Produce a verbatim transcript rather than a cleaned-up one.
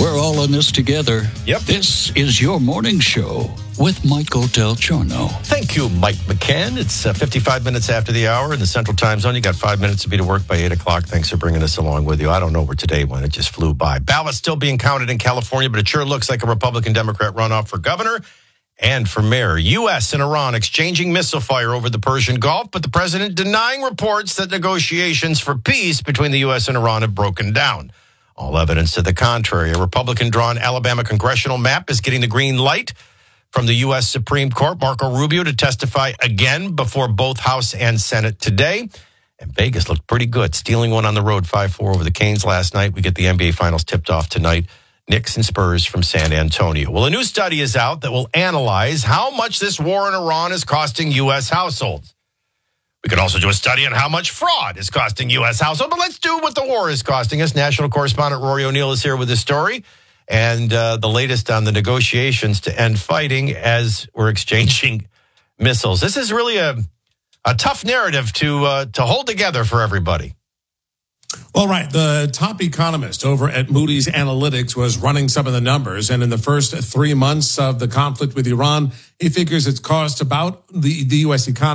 We're all in this together. Yep. This is your morning show with Michael Del Giorno. Thank you, Mike McCann. It's uh, fifty-five minutes after the hour in the Central Time Zone. You got five minutes to be to work by eight o'clock. Thanks for bringing us along with you. I don't know where today went. It just flew by. Ballots still being counted in California, but it sure looks like a Republican-Democrat runoff for governor and for mayor. U S and Iran exchanging missile fire over the Persian Gulf, but the president denying reports that negotiations for peace between the U S and Iran have broken down. All evidence to the contrary. A Republican-drawn Alabama congressional map is getting the green light from the U S Supreme Court. Marco Rubio to testify again before both House and Senate today. And Vegas looked pretty good, stealing one on the road five four over the Canes last night. We get the N B A Finals tipped off tonight. Knicks and Spurs from San Antonio. Well, a new study is out that will analyze how much this war in Iran is costing U S households. We could also do a study on how much fraud is costing U S households, but let's do what the war is costing us. National correspondent Rory O'Neill is here with this story and uh, the latest on the negotiations to end fighting as we're exchanging missiles. This is really a, a tough narrative to uh, to hold together for everybody. Well, right. The top economist over at Moody's Analytics was running some of the numbers. And in the first three months of the conflict with Iran, he figures it's cost about the, the U S economy